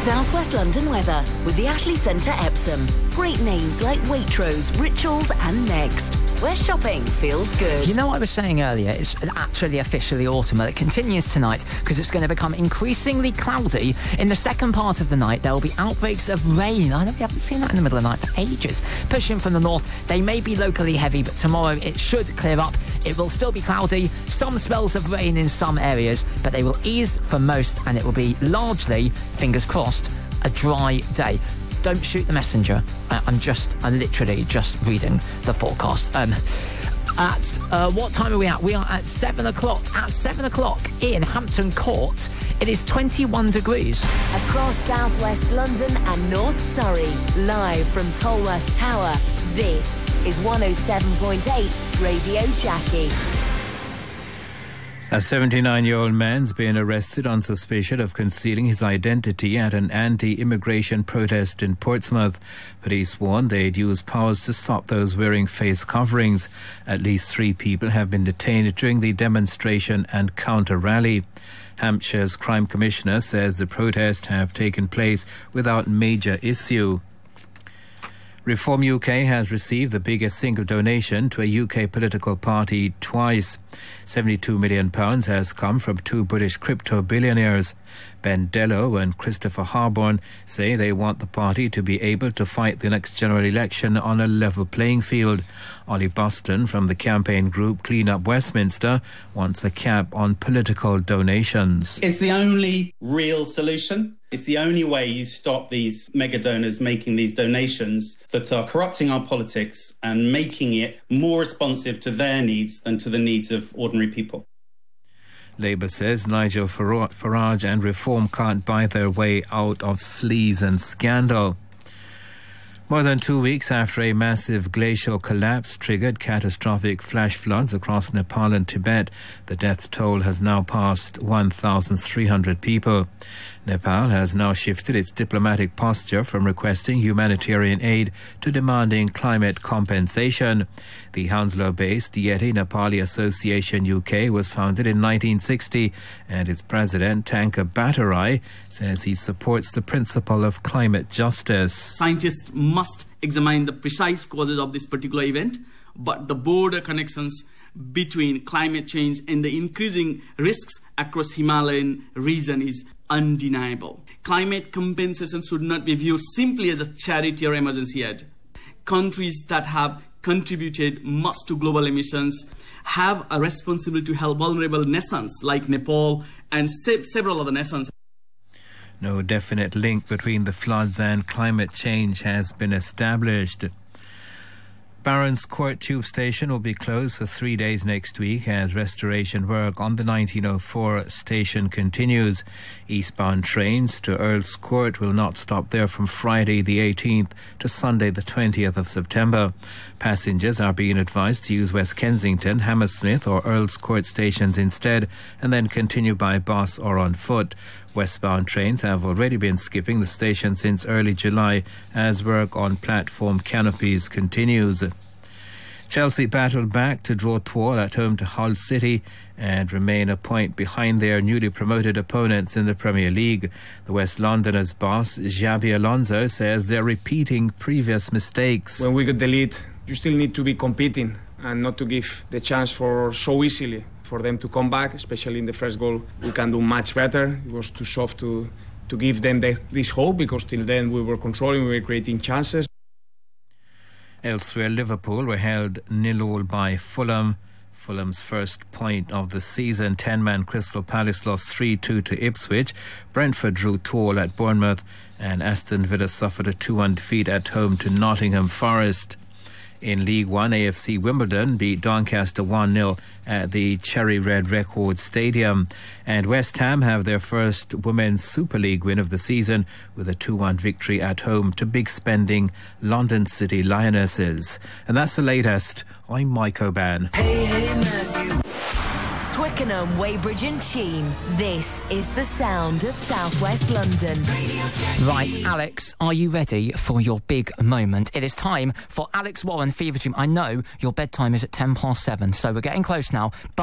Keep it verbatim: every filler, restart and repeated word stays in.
South West London weather with the Ashley Centre Epsom. Great names like Waitrose, Rituals and Next, where shopping feels good. You know what I was saying earlier? It's actually officially autumn. It continues tonight because it's going to become increasingly cloudy. In the second part of the night, there will be outbreaks of rain. I know we haven't seen that in the middle of the night for ages. Pushing from the north, they may be locally heavy, but tomorrow it should clear up. It will still be cloudy, some spells of rain in some areas, but they will ease for most, and it will be largely, fingers crossed, a dry day. Don't shoot the messenger. Uh, I'm just, I'm literally just reading the forecast. Um, at, uh, what time are we at? We are at seven o'clock. At seven o'clock in Hampton Court, it is twenty-one degrees. Across southwest London and North Surrey, live from Tolworth Tower, this is one oh seven point eight Radio Jackie. A seventy-nine-year-old man's been arrested on suspicion of concealing his identity at an anti-immigration protest in Portsmouth. Police warned they'd use powers to stop those wearing face coverings. At least three people have been detained during the demonstration and counter-rally. Hampshire's crime commissioner says the protests have taken place without major issue. Reform U K has received the biggest single donation to a U K political party twice. seventy-two million pounds has come from two British crypto billionaires. Ben Dello and Christopher Harborne say they want the party to be able to fight the next general election on a level playing field. Ollie Buston from the campaign group Clean Up Westminster wants a cap on political donations. It's the only real solution. It's the only way you stop these mega donors making these donations that are corrupting our politics and making it more responsive to their needs than to the needs of ordinary people. Labour says Nigel Farage and Reform can't buy their way out of sleaze and scandal. More than two weeks after a massive glacial collapse triggered catastrophic flash floods across Nepal and Tibet, the death toll has now passed one thousand three hundred people. Nepal has now shifted its diplomatic posture from requesting humanitarian aid to demanding climate compensation. The Hounslow-based Yeti Nepali Association U K was founded in nineteen sixty, and its president, Tankar Bhattarai, says he supports the principle of climate justice. Scientists must examine the precise causes of this particular event, but the border connections between climate change and the increasing risks across Himalayan region is undeniable. Climate compensation should not be viewed simply as a charity or emergency aid. Countries that have contributed much to global emissions have a responsibility to help vulnerable nations like Nepal and se- several other nations. No definite link between the floods and climate change has been established. Barons Court Tube Station will be closed for three days next week as restoration work on the nineteen oh four station continues. Eastbound trains to Earl's Court will not stop there from Friday the eighteenth to Sunday the twentieth of September. Passengers are being advised to use West Kensington, Hammersmith or Earl's Court stations instead, and then continue by bus or on foot. Westbound trains have already been skipping the station since early July as work on platform canopies continues. Chelsea battled back to draw Tour at home to Hull City and remain a point behind their newly promoted opponents in the Premier League. The West Londoners' boss, Xabi Alonso, says they're repeating previous mistakes. When we get the lead, you still need to be competing and not to give the chance for so easily for them to come back, especially in the first goal. We can do much better. It was too soft to, to give them the, this hope, because till then we were controlling, we were creating chances. Elsewhere, Liverpool were held nil-all by Fulham. Fulham's first point of the season. ten-man Crystal Palace lost three two to Ipswich. Brentford drew two all at Bournemouth, and Aston Villa suffered a two one defeat at home to Nottingham Forest. In League One, A F C Wimbledon beat Doncaster one nil at the Cherry Red Records Stadium. And West Ham have their first Women's Super League win of the season with a two one victory at home to big spending London City Lionesses. And that's the latest. I'm Mike O'Ban. Hey, hey, Matthew. Twickenham, Weybridge and Cheam. This is the sound of southwest London. Right, Alex, are you ready for your big moment? It is time for Alex Warren Fever Dream. I know your bedtime is at ten past seven, so we're getting close now. But